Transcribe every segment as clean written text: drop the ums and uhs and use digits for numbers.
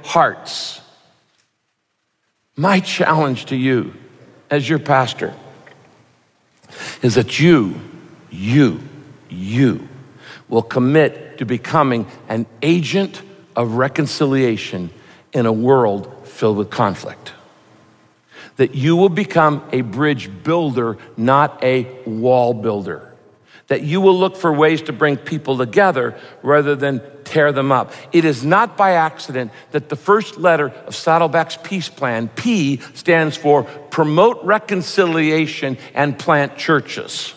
hearts. My challenge to you as your pastor is that you will commit to becoming an agent of reconciliation in a world filled with conflict. That you will become a bridge builder, not a wall builder. That you will look for ways to bring people together rather than tear them up. It is not by accident that the first letter of Saddleback's peace plan, P, stands for promote reconciliation and plant churches.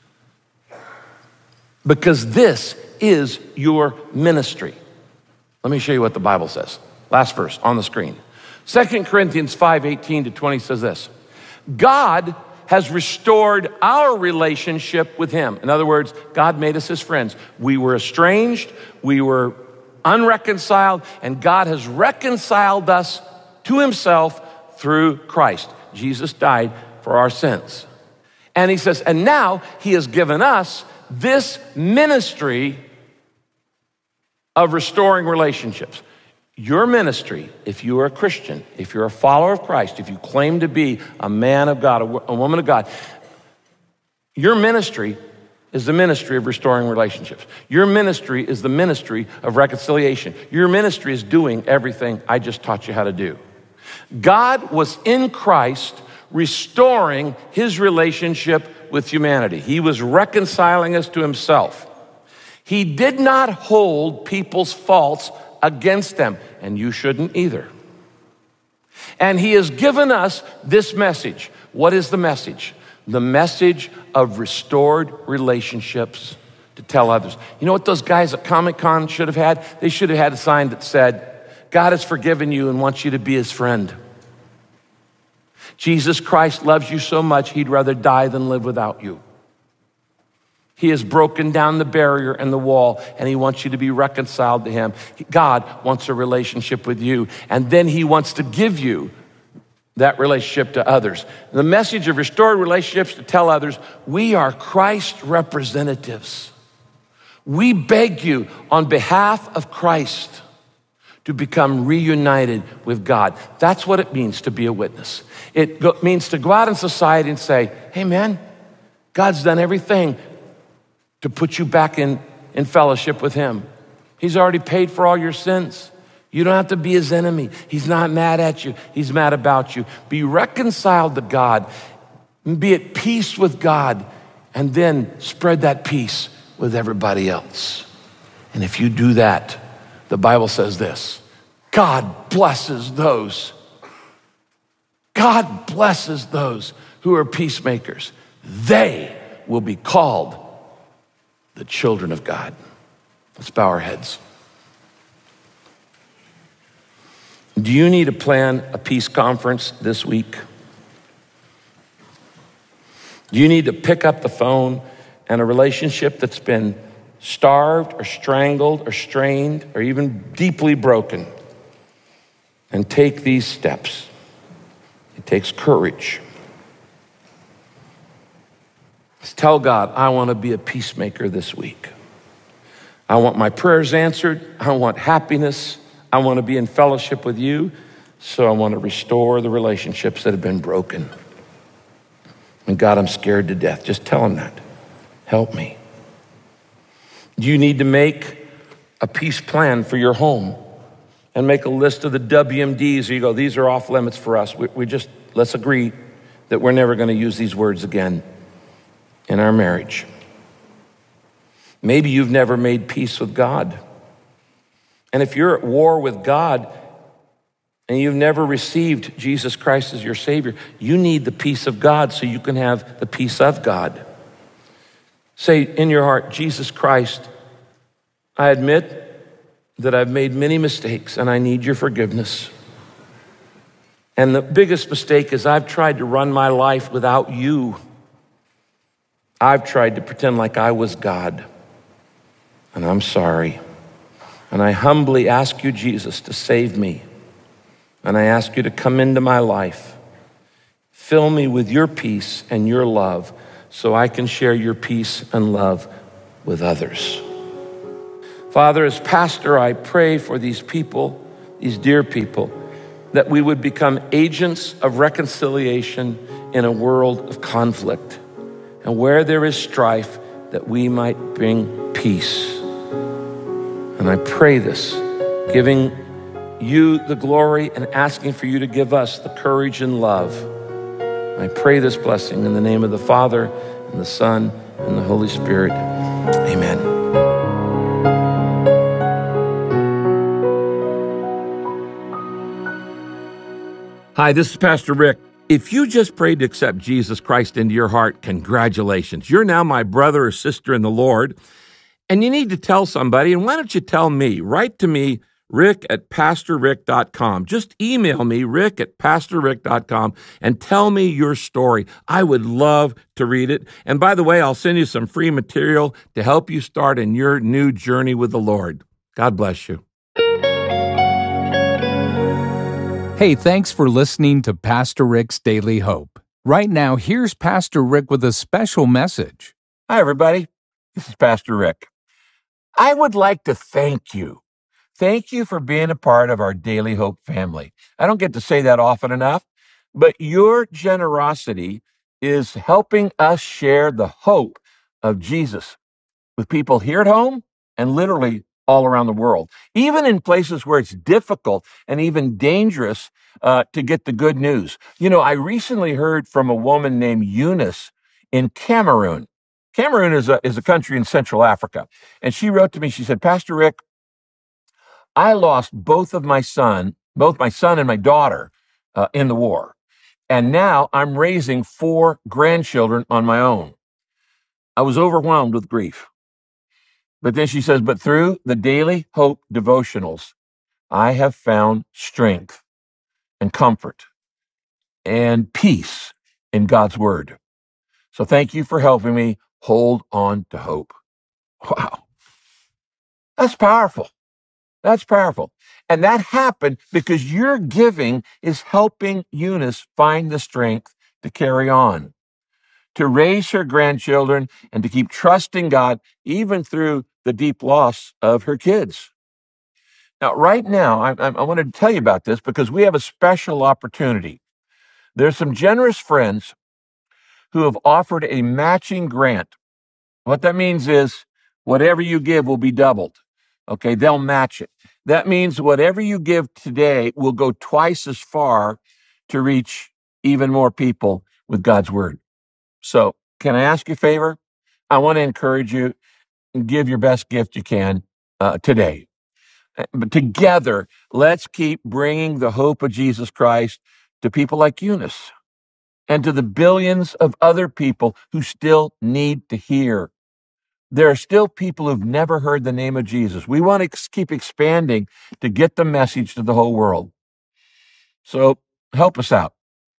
Because this is your ministry. Let me show you what the Bible says. Last verse on the screen. 2 Corinthians 5:18-20 says this. God has restored our relationship with him. In other words, God made us his friends. We were estranged, we were unreconciled, and God has reconciled us to himself through Christ. Jesus died for our sins. And he says, and now he has given us this ministry of restoring relationships. Your ministry, if you are a Christian, if you're a follower of Christ, if you claim to be a man of God, a woman of God, your ministry is the ministry of restoring relationships. Your ministry is the ministry of reconciliation. Your ministry is doing everything I just taught you how to do. God was in Christ restoring his relationship with humanity. He was reconciling us to himself. He did not hold people's faults against them, and you shouldn't either. And he has given us this message. What is the message? The message of restored relationships to tell others. You know what those guys at Comic-Con should have had? They should have had a sign that said, God has forgiven you and wants you to be his friend. Jesus Christ loves you so much, he'd rather die than live without you. He has broken down the barrier and the wall, and he wants you to be reconciled to him. God wants a relationship with you, and then he wants to give you that relationship to others. The message of restored relationships to tell others, we are Christ representatives. We beg you on behalf of Christ to become reunited with God. That's what it means to be a witness. It means to go out in society and say, hey man, God's done everything to put you back in fellowship with him. He's already paid for all your sins. You don't have to be his enemy. He's not mad at you. He's mad about you. Be reconciled to God and be at peace with God, and then spread that peace with everybody else. And if you do that, the Bible says this, God blesses those who are peacemakers. They will be called the children of God. Let's bow our heads. Do you need to plan a peace conference this week? Do you need to pick up the phone and a relationship that's been starved or strangled or strained or even deeply broken and take these steps? It takes courage. Tell God, I want to be a peacemaker this week. I want my prayers answered. I want happiness. I want to be in fellowship with you. So I want to restore the relationships that have been broken. And God, I'm scared to death. Just tell him that. Help me. Do you need to make a peace plan for your home and make a list of the WMDs? You go, these are off limits for us. Let's agree that we're never going to use these words again in our marriage. Maybe you've never made peace with God. And if you're at war with God and you've never received Jesus Christ as your Savior, you need the peace of God so you can have the peace of God. Say in your heart, Jesus Christ, I admit that I've made many mistakes and I need your forgiveness. And the biggest mistake is I've tried to run my life without you. I've tried to pretend like I was God, and I'm sorry. And I humbly ask you, Jesus, to save me. And I ask you to come into my life. Fill me with your peace and your love so I can share your peace and love with others. Father, as pastor, I pray for these people, these dear people, that we would become agents of reconciliation in a world of conflict. And where there is strife, that we might bring peace. And I pray this, giving you the glory and asking for you to give us the courage and love. I pray this blessing in the name of the Father and the Son and the Holy Spirit. Amen. Hi, this is Pastor Rick. If you just prayed to accept Jesus Christ into your heart, congratulations. You're now my brother or sister in the Lord, and you need to tell somebody. And why don't you tell me? Write to me, rick@pastorrick.com. Just email me, rick@pastorrick.com, and tell me your story. I would love to read it. And by the way, I'll send you some free material to help you start in your new journey with the Lord. God bless you. Hey, thanks for listening to Pastor Rick's Daily Hope. Right now, here's Pastor Rick with a special message. Hi, everybody. This is Pastor Rick. I would like to thank you. Thank you for being a part of our Daily Hope family. I don't get to say that often enough, but your generosity is helping us share the hope of Jesus with people here at home and literally all around the world, even in places where it's difficult and even dangerous to get the good news. You know, I recently heard from a woman named Eunice in Cameroon. Cameroon is a country in Central Africa. And she wrote to me, she said, Pastor Rick, I lost both my son and my daughter in the war. And now I'm raising 4 grandchildren on my own. I was overwhelmed with grief. But then she says, but through the Daily Hope devotionals, I have found strength and comfort and peace in God's word. So thank you for helping me hold on to hope. Wow. That's powerful. That's powerful. And that happened because your giving is helping Eunice find the strength to carry on, to raise her grandchildren, and to keep trusting God even through the deep loss of her kids. Now, right now, I wanted to tell you about this because we have a special opportunity. There's some generous friends who have offered a matching grant. What that means is whatever you give will be doubled. Okay, they'll match it. That means whatever you give today will go twice as far to reach even more people with God's word. So, can I ask you a favor? I want to encourage you and give your best gift you can today. But together, let's keep bringing the hope of Jesus Christ to people like Eunice and to the billions of other people who still need to hear. There are still people who've never heard the name of Jesus. We want to keep expanding to get the message to the whole world. So help us out.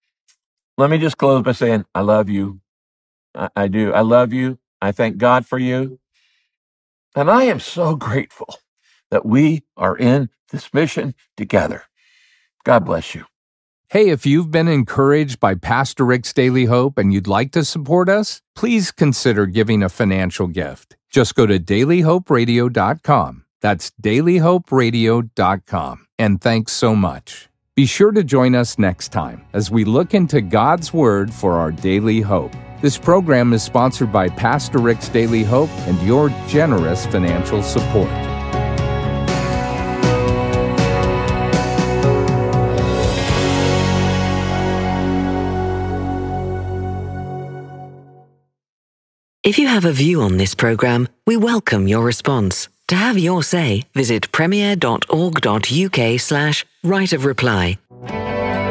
Let me just close by saying, I love you. I do. I love you. I thank God for you. And I am so grateful that we are in this mission together. God bless you. Hey, if you've been encouraged by Pastor Rick's Daily Hope and you'd like to support us, please consider giving a financial gift. Just go to dailyhoperadio.com. That's dailyhoperadio.com. And thanks so much. Be sure to join us next time as we look into God's Word for our daily hope. This program is sponsored by Pastor Rick's Daily Hope and your generous financial support. If you have a view on this program, we welcome your response. To have your say, visit premier.org.uk/right of reply